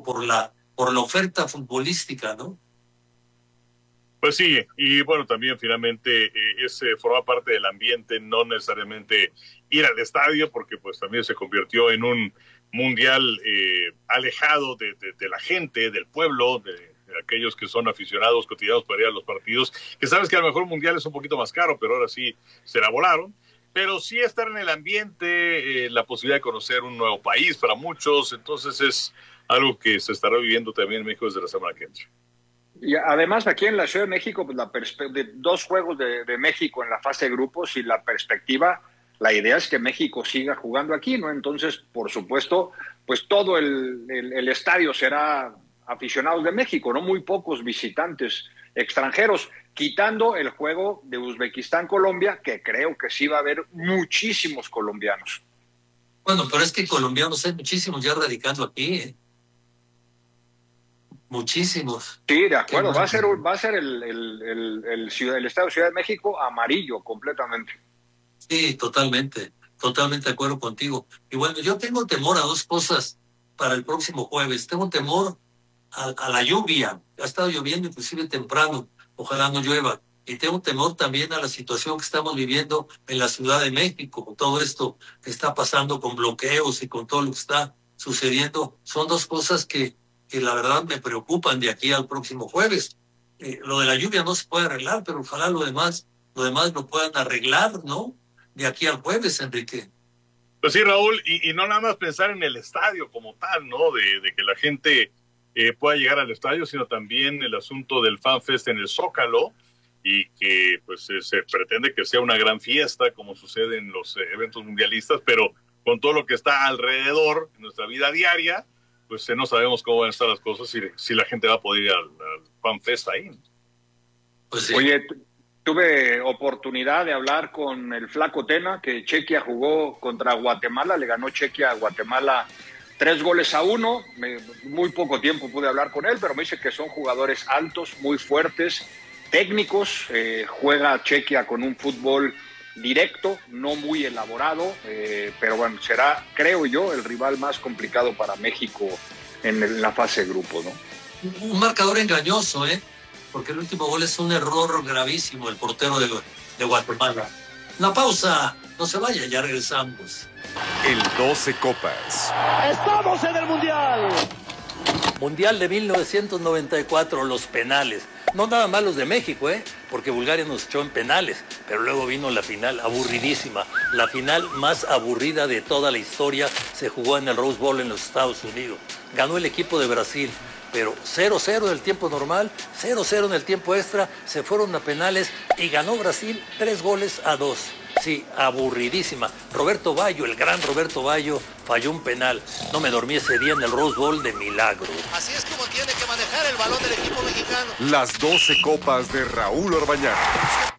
México por la oferta futbolística, ¿no? Pues sí, y bueno, también finalmente forma parte del ambiente, no necesariamente ir al estadio, porque pues también se convirtió en un mundial alejado de la gente, del pueblo, de aquellos que son aficionados cotidianos para ir a los partidos, que sabes que a lo mejor un mundial es un poquito más caro, pero ahora sí se la volaron. Pero sí estar en el ambiente, la posibilidad de conocer un nuevo país para muchos, entonces es algo que se estará viviendo también en México desde la semana que entra. Y además aquí en la Ciudad de México, pues de 2 juegos de México en la fase de grupos y la perspectiva, la idea es que México siga jugando aquí, ¿no? Entonces, por supuesto, pues todo el estadio será aficionados de México, ¿no? Muy pocos visitantes extranjeros, quitando el juego de Uzbekistán-Colombia, que creo que sí va a haber muchísimos colombianos. Bueno, pero es que colombianos hay muchísimos ya radicando aquí, ¿eh? Muchísimos. Sí, de acuerdo. Va a ser el Estadio Ciudad de México amarillo completamente. Sí, totalmente de acuerdo contigo. Y bueno, yo tengo temor a 2 cosas para el próximo jueves. Tengo temor a la lluvia. Ha estado lloviendo inclusive temprano. Ojalá no llueva. Y tengo temor también a la situación que estamos viviendo en la Ciudad de México, con todo esto que está pasando con bloqueos y con todo lo que está sucediendo. Son 2 cosas que la verdad me preocupan de aquí al próximo jueves. Lo de la lluvia no se puede arreglar, pero ojalá lo demás lo puedan arreglar, ¿no? De aquí al jueves, Enrique. Pues sí, Raúl, y no nada más pensar en el estadio como tal, ¿no? De que la gente pueda llegar al estadio, sino también el asunto del FanFest en el Zócalo, y que pues se pretende que sea una gran fiesta, como sucede en los eventos mundialistas, pero con todo lo que está alrededor en nuestra vida diaria, pues no sabemos cómo van a estar las cosas, si la gente va a poder ir al FanFest ahí. Pues sí. Oye, tuve oportunidad de hablar con el Flaco Tena, que Chequia jugó contra Guatemala, le ganó Chequia a Guatemala 3-1, muy poco tiempo pude hablar con él, pero me dice que son jugadores altos, muy fuertes, técnicos, juega Chequia con un fútbol directo, no muy elaborado, pero bueno, será, creo yo, el rival más complicado para México en la fase de grupo, ¿no? Un marcador engañoso, porque el último gol es un error gravísimo, el portero de Guatemala. Una pausa, no se vaya, ya regresamos. El 12 Copas. ¡Estamos en el Mundial! Mundial de 1994, los penales. No nada más los de México, porque Bulgaria nos echó en penales, pero luego vino la final aburridísima. La final más aburrida de toda la historia se jugó en el Rose Bowl en los Estados Unidos. Ganó el equipo de Brasil, pero 0-0 en el tiempo normal, 0-0 en el tiempo extra, se fueron a penales y ganó Brasil 3-2. Sí, aburridísima. Roberto Baggio, el gran Roberto Baggio, falló un penal. No me dormí ese día en el Rose Bowl de milagro. Así es como tiene que manejar el balón del equipo mexicano. Las 12 Copas de Raúl Orbañanos.